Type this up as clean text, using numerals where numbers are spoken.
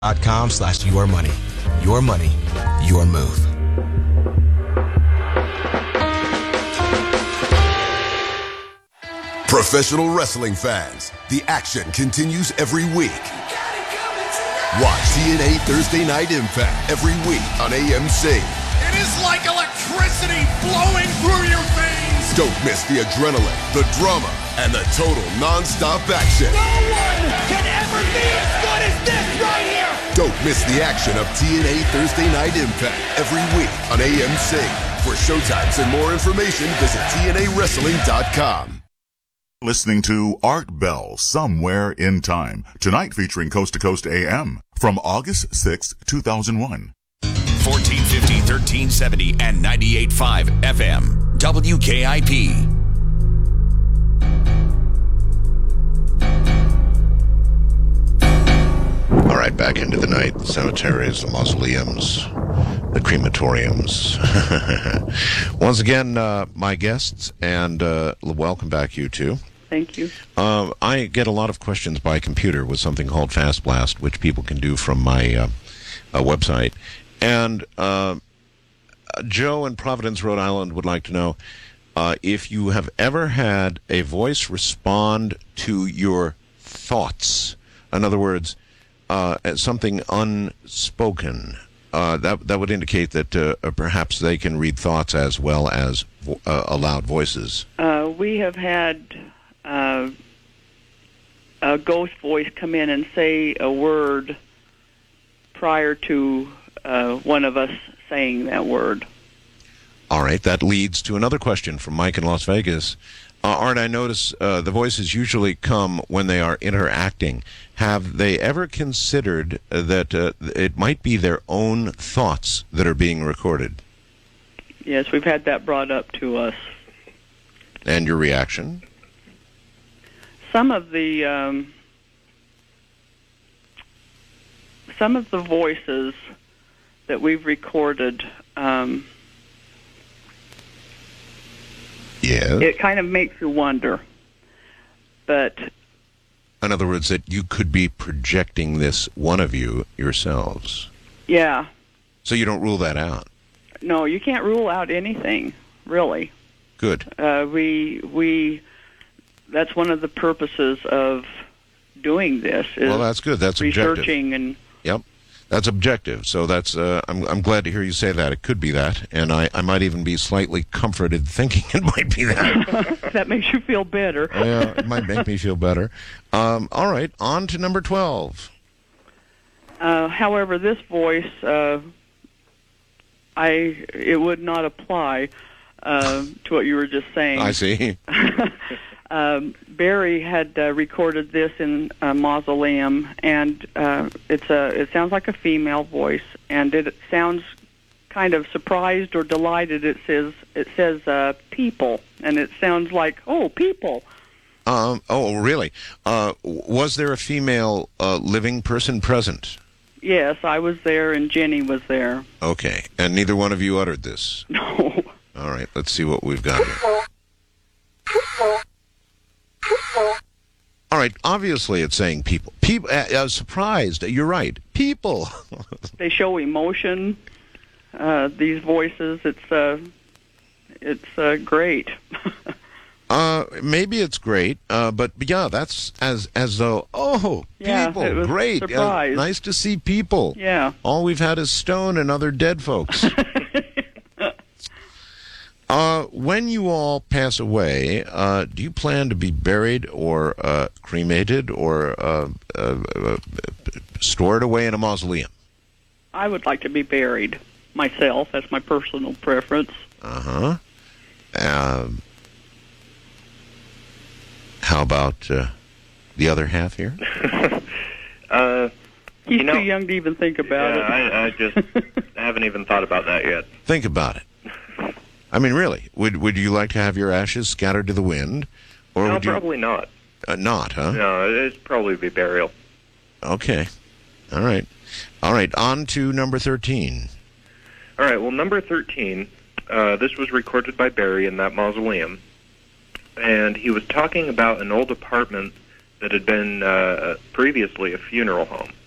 TNA.com/yourmoney. Your money, your move. Professional wrestling fans, the action continues every week. Watch TNA Thursday Night Impact every week on AMC. It is like electricity flowing through your veins. Don't miss the adrenaline, the drama, and the total non-stop action. No one can ever be as good as this right here. Don't miss the action of TNA Thursday Night Impact every week on AMC. For showtimes and more information, visit TNAWrestling.com. Listening to Art Bell, Somewhere in Time. Tonight featuring Coast to Coast AM from August 6, 2001. 1450, 1370, and 98.5 FM. WKIP. All right, back into the night. The cemeteries, the mausoleums, the crematoriums. Once again, my guests, and welcome back, you two. Thank you. I get a lot of questions by computer with something called Fast Blast, which people can do from my website. And Joe in Providence, Rhode Island would like to know if you have ever had a voice respond to your thoughts. In other words, something unspoken. That would indicate that perhaps they can read thoughts as well as loud voices. We have had a ghost voice come in and say a word prior to one of us saying that word. All right, that leads to another question from Mike in Las Vegas. Art, I notice the voices usually come when they are interacting. Have they ever considered that it might be their own thoughts that are being recorded? Yes, we've had that brought up to us. And your reaction? Some of the voices that we've recorded, it kind of makes you wonder. But in other words, that you could be projecting this, one of you, yourselves. Yeah. So you don't rule that out? No, you can't rule out anything, really. Good. That's one of the purposes of doing this. Is well, that's good. That's researching objective. and. Yep, that's objective. So that's. I'm glad to hear you say that. It could be that, and I might even be slightly comforted thinking it might be that. That makes you feel better. Yeah, it might make me feel better. All right, on to number 12. However, this voice, it would not apply to what you were just saying. I see. Barry had recorded this in a mausoleum, and it sounds like a female voice, and it sounds kind of surprised or delighted. It says people, and it sounds like, oh, people. Oh, really? Was there a female living person present? Yes, I was there, and Jenny was there. Okay, and neither one of you uttered this? No. All right, let's see what we've got here. All right, obviously it's saying people. People, surprised, you're right. People. They show emotion, these voices. It's great. Maybe it's great, but yeah, that's as though, oh, people, it was great. Surprise. Nice to see people. Yeah. All we've had is stone and other dead folks. When you all pass away, do you plan to be buried or cremated or stored away in a mausoleum? I would like to be buried myself. That's my personal preference. Uh-huh. How about the other half here? He's too young to even think about it. I just haven't even thought about that yet. Think about it. I mean, really, would you like to have your ashes scattered to the wind? Or No, would you... probably not. Not, huh? No, it'd probably be burial. Okay. All right. All right, on to number 13. All right, well, number 13, this was recorded by Barry in that mausoleum, and he was talking about an old apartment that had been previously a funeral home.